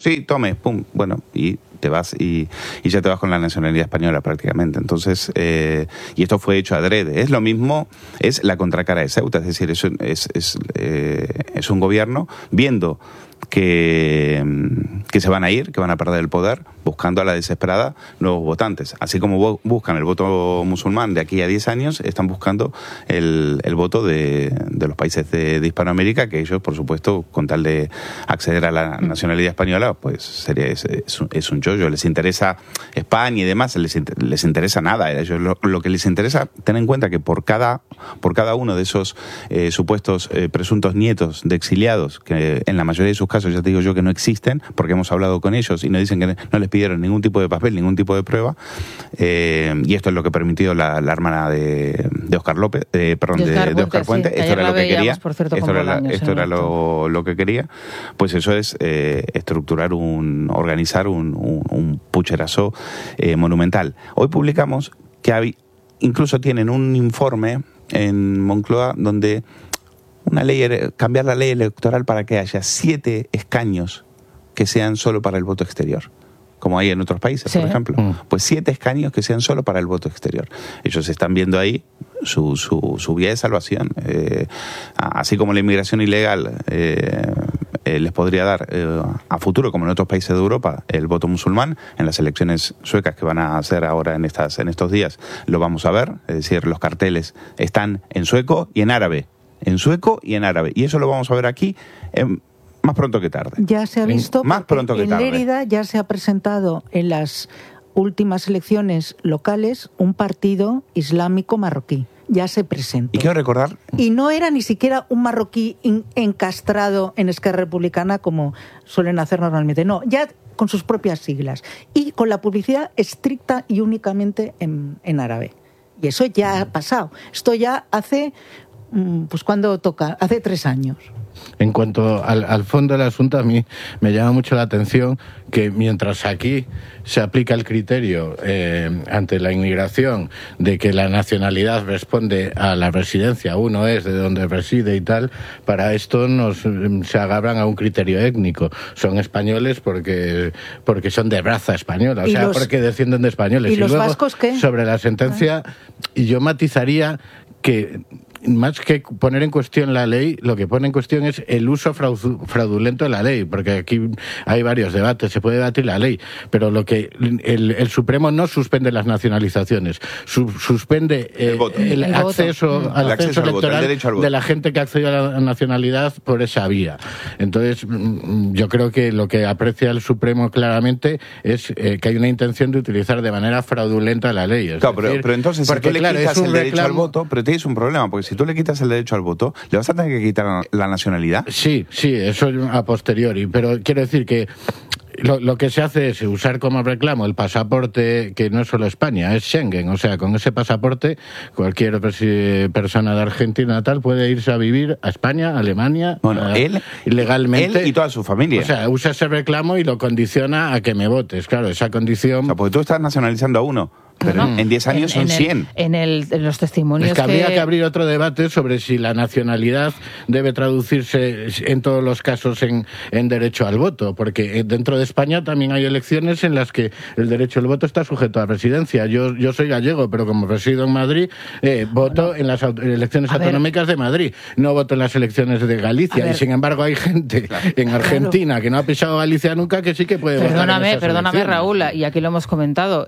sí, tome, pum, bueno, y te vas y ya te vas con la nacionalidad española prácticamente. Entonces, y esto fue hecho adrede. Es lo mismo, es la contracara de Ceuta, es decir, es un gobierno viendo que se van a ir, que van a perder el poder, buscando a la desesperada nuevos votantes. Así como buscan el voto musulmán de aquí a 10 años, están buscando el voto de los países de Hispanoamérica, que ellos, por supuesto, con tal de acceder a la nacionalidad española, pues es un chollo. Les interesa España y demás, les interesa nada. A ellos lo que les interesa, ten en cuenta que por cada uno de esos supuestos presuntos nietos de exiliados, que en la mayoría de sus casos ya te digo yo que no existen, porque hemos hablado con ellos y nos dicen que no les pidieron ningún tipo de papel, ningún tipo de prueba, y esto es lo que permitió la hermana de Óscar López, de Óscar Puente, sí, esto era lo que quería, por cierto, esto era lo que quería, pues eso es organizar un pucherazo monumental. Hoy publicamos que incluso tienen un informe en Moncloa donde cambiar la ley electoral para que haya 7 escaños que sean solo para el voto exterior, como hay en otros países, por ejemplo. Pues 7 escaños que sean solo para el voto exterior. Ellos están viendo ahí su vía de salvación. Así como la inmigración ilegal les podría dar a futuro, como en otros países de Europa, el voto musulmán, en las elecciones suecas que van a hacer ahora en estos días, lo vamos a ver. Es decir, los carteles están en sueco y en árabe. En sueco y en árabe. Y eso lo vamos a ver aquí más pronto que tarde. Ya se ha visto más pronto que tarde. En Lérida ya se ha presentado en las últimas elecciones locales un partido islámico marroquí. Ya se presentó. Y quiero recordar... Y no era ni siquiera un marroquí encastrado en Esquerra Republicana como suelen hacer normalmente. No, ya con sus propias siglas. Y con la publicidad estricta y únicamente en árabe. Y eso ya ha pasado. Esto ya hace... Pues cuando toca, hace 3 años. En cuanto al fondo del asunto, a mí me llama mucho la atención que mientras aquí se aplica el criterio ante la inmigración de que la nacionalidad responde a la residencia, uno es de donde reside y tal, para esto se agarran a un criterio étnico. Son españoles porque son de raza española, o sea, porque descienden de españoles. ¿Y los luego, vascos qué? Sobre la sentencia, y yo matizaría que más que poner en cuestión la ley, lo que pone en cuestión es el uso fraudulento de la ley, porque aquí hay varios debates, se puede debatir la ley, pero lo que el Supremo no suspende las nacionalizaciones, suspende el acceso electoral de la gente que ha accedido a la nacionalidad por esa vía. Entonces, yo creo que lo que aprecia el Supremo claramente es que hay una intención de utilizar de manera fraudulenta la ley. Claro, pero entonces, si tú le quitas el derecho al voto, pero tienes un problema, porque si tú le quitas el derecho al voto, ¿le vas a tener que quitar la nacionalidad? Sí, eso a posteriori, pero quiero decir que lo que se hace es usar como reclamo el pasaporte, que no es solo España, es Schengen. O sea, con ese pasaporte cualquier persona de Argentina tal puede irse a vivir a España, a Alemania, ilegalmente. Él y toda su familia. O sea, usa ese reclamo y lo condiciona a que me votes. Claro, esa condición... O sea, porque tú estás nacionalizando a uno. Pero en 10 años son 100. En los testimonios es que habría que abrir otro debate sobre si la nacionalidad debe traducirse en todos los casos en derecho al voto, porque dentro de España también hay elecciones en las que el derecho al voto está sujeto a residencia. Yo soy gallego, pero como resido en Madrid, voto en las elecciones autonómicas de Madrid, no voto en las elecciones de Galicia, y sin embargo hay gente en Argentina que no ha pisado Galicia nunca que sí que puede votar en esas Perdóname, Raúl, y aquí lo hemos comentado,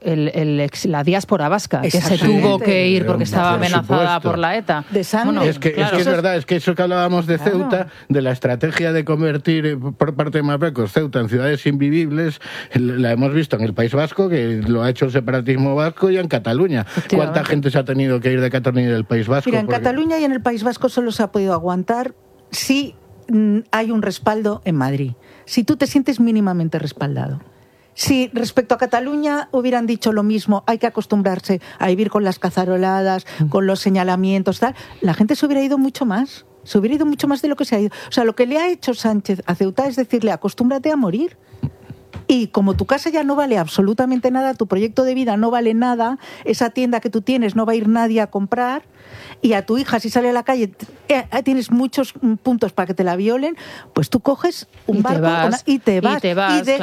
la diáspora vasca, que se tuvo que ir porque estaba amenazada por la ETA. De sangre. Bueno, es que es verdad, es que eso que hablábamos de Ceuta, de la estrategia de convertir por parte de Marruecos Ceuta en ciudades invivibles, la hemos visto en el País Vasco, que lo ha hecho el separatismo vasco, y en Cataluña. ¿Cuánta gente se ha tenido que ir de Cataluña y del País Vasco? Mira, en Cataluña y en el País Vasco solo se ha podido aguantar si hay un respaldo en Madrid. Si tú te sientes mínimamente respaldado. Si respecto a Cataluña hubieran dicho lo mismo, hay que acostumbrarse a vivir con las cazaroladas, con los señalamientos, tal, la gente se hubiera ido mucho más. Se hubiera ido mucho más de lo que se ha ido. O sea, lo que le ha hecho Sánchez a Ceuta es decirle, acostúmbrate a morir. Y como tu casa ya no vale absolutamente nada, tu proyecto de vida no vale nada, esa tienda que tú tienes no va a ir nadie a comprar, y a tu hija, si sale a la calle, tienes muchos puntos para que te la violen, pues tú coges un barco y te vas.